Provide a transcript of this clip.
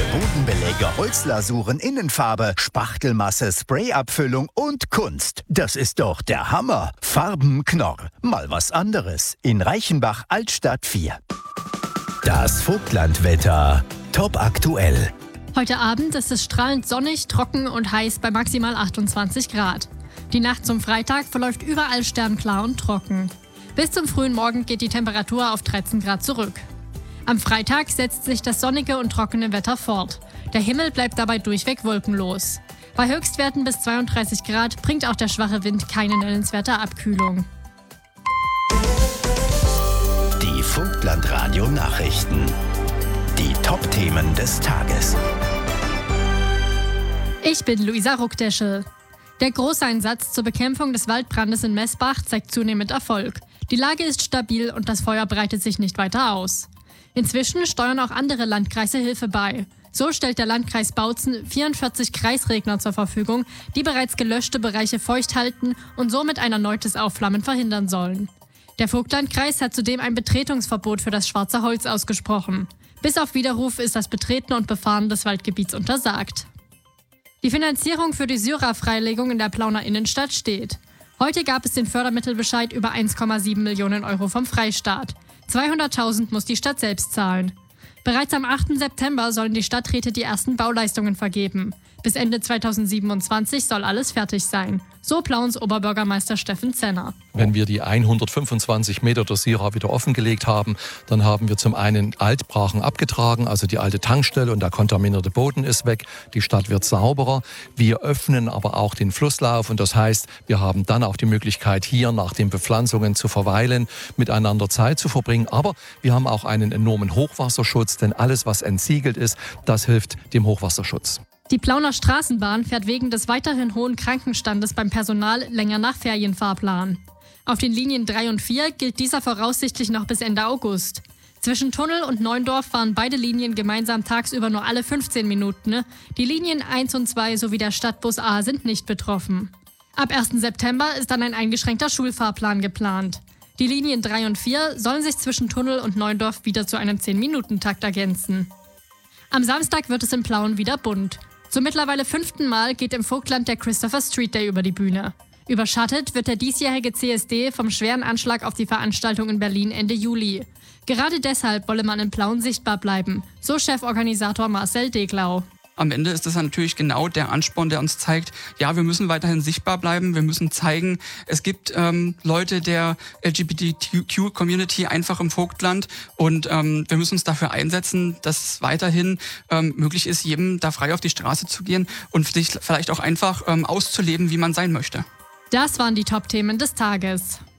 Bodenbeläge, Holzlasuren, Innenfarbe, Spachtelmasse, Sprayabfüllung und Kunst. Das ist doch der Hammer. Farbenknorr. Mal was anderes. In Reichenbach, Altstadt 4. Das Vogtlandwetter. Top aktuell. Heute Abend ist es strahlend sonnig, trocken und heiß bei maximal 28 Grad. Die Nacht zum Freitag verläuft überall sternklar und trocken. Bis zum frühen Morgen geht die Temperatur auf 13 Grad zurück. Am Freitag setzt sich das sonnige und trockene Wetter fort. Der Himmel bleibt dabei durchweg wolkenlos. Bei Höchstwerten bis 32 Grad bringt auch der schwache Wind keine nennenswerte Abkühlung. Die Vogtlandradio-Nachrichten. Die Top-Themen des Tages. Ich bin Luisa Ruckdeschel. Der Großeinsatz zur Bekämpfung des Waldbrandes in Messbach zeigt zunehmend Erfolg. Die Lage ist stabil und das Feuer breitet sich nicht weiter aus. Inzwischen steuern auch andere Landkreise Hilfe bei. So stellt der Landkreis Bautzen 44 Kreisregner zur Verfügung, die bereits gelöschte Bereiche feucht halten und somit ein erneutes Aufflammen verhindern sollen. Der Vogtlandkreis hat zudem ein Betretungsverbot für das Schwarze Holz ausgesprochen. Bis auf Widerruf ist das Betreten und Befahren des Waldgebiets untersagt. Die Finanzierung für die Syra-Freilegung in der Plauner Innenstadt steht. Heute gab es den Fördermittelbescheid über 1,7 Millionen Euro vom Freistaat. 200.000 muss die Stadt selbst zahlen. Bereits am 8. September sollen die Stadträte die ersten Bauleistungen vergeben. Bis Ende 2027 soll alles fertig sein. So Plauens Oberbürgermeister Steffen Zenner. Wenn wir die 125 Meter der Syra wieder offengelegt haben, dann haben wir zum einen Altbrachen abgetragen, also die alte Tankstelle und der kontaminierte Boden ist weg. Die Stadt wird sauberer. Wir öffnen aber auch den Flusslauf und das heißt, wir haben dann auch die Möglichkeit, hier nach den Bepflanzungen zu verweilen, miteinander Zeit zu verbringen. Aber wir haben auch einen enormen Hochwasserschutz, denn alles, was entsiegelt ist, das hilft dem Hochwasserschutz. Die Plauner Straßenbahn fährt wegen des weiterhin hohen Krankenstandes beim Personal länger nach Ferienfahrplan. Auf den Linien 3 und 4 gilt dieser voraussichtlich noch bis Ende August. Zwischen Tunnel und Neundorf fahren beide Linien gemeinsam tagsüber nur alle 15 Minuten. Die Linien 1 und 2 sowie der Stadtbus A sind nicht betroffen. Ab 1. September ist dann ein eingeschränkter Schulfahrplan geplant. Die Linien 3 und 4 sollen sich zwischen Tunnel und Neundorf wieder zu einem 10-Minuten-Takt ergänzen. Am Samstag wird es in Plauen wieder bunt. Zum mittlerweile 5. Mal geht im Vogtland der Christopher Street Day über die Bühne. Überschattet wird der diesjährige CSD vom schweren Anschlag auf die Veranstaltung in Berlin Ende Juli. Gerade deshalb wolle man in Plauen sichtbar bleiben, so Cheforganisator Marcel Deglau. Am Ende ist das natürlich genau der Ansporn, der uns zeigt, ja, wir müssen weiterhin sichtbar bleiben, wir müssen zeigen, es gibt Leute der LGBTQ-Community einfach im Vogtland und wir müssen uns dafür einsetzen, dass es weiterhin möglich ist, jedem da frei auf die Straße zu gehen und sich vielleicht auch einfach auszuleben, wie man sein möchte. Das waren die Top-Themen des Tages.